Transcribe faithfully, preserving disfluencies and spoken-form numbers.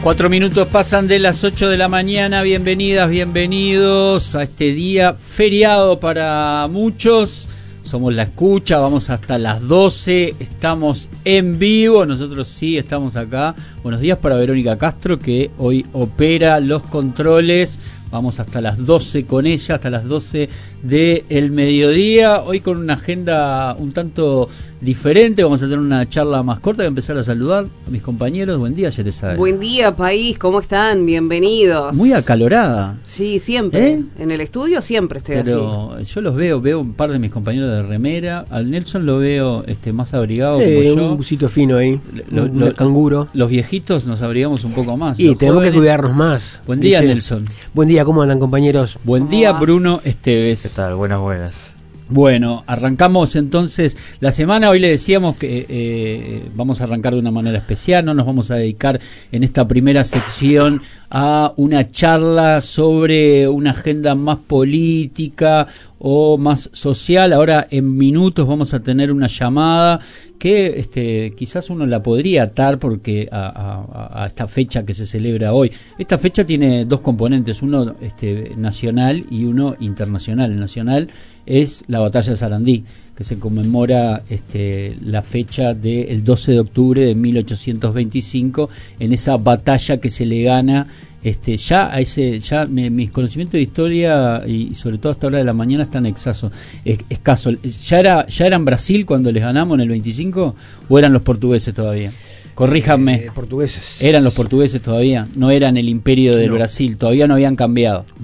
Cuatro minutos pasan de las ocho de la mañana. Bienvenidas, bienvenidos a este día feriado para muchos. Somos La Escucha, vamos hasta las doce, estamos en vivo, nosotros sí estamos acá. Buenos días para Verónica Castro, que hoy opera los controles. Vamos hasta las doce con ella, hasta las doce del mediodía. Hoy con una agenda un tanto diferente. Vamos a tener una charla más corta. Voy a empezar a saludar a mis compañeros. Buen día, Yeresa. Buen día, país. ¿Cómo están? Bienvenidos. Muy acalorada. Sí, siempre. ¿Eh? En el estudio siempre estoy Pero así. yo los veo, veo un par de mis compañeros de remera. Al Nelson lo veo este más abrigado sí, como yo. Un busito fino ahí, lo, un lo, canguro. Los viejitos nos abrigamos un poco más. Y tenemos jóvenes, que cuidarnos más. Buen día, dice. Nelson. Buen día, ¿cómo andan, compañeros? Buen día, va? Bruno Esteves. ¿Qué tal? Buenas, buenas. Bueno, arrancamos entonces la semana. Hoy le decíamos que eh, vamos a arrancar de una manera especial. No nos vamos a dedicar en esta primera sección a una charla sobre una agenda más política o más social. Ahora en minutos vamos a tener una llamada que este, quizás uno la podría atar porque a, a, a esta fecha que se celebra hoy. Esta fecha tiene dos componentes, uno este, nacional y uno internacional. El nacional es la batalla de Sarandí, que se conmemora este, la fecha del doce de octubre de mil ochocientos veinticinco, en esa batalla que se le gana este, ya a ese, ya me, mis conocimientos de historia y sobre todo a esta hora de la mañana están exasos, es, escasos. ¿Ya era, ya eran Brasil cuando les ganamos en el veinticinco o eran los portugueses todavía? Corríjanme. Eh, portugueses. Eran los portugueses todavía, no eran el imperio del no. Brasil, todavía no habían cambiado.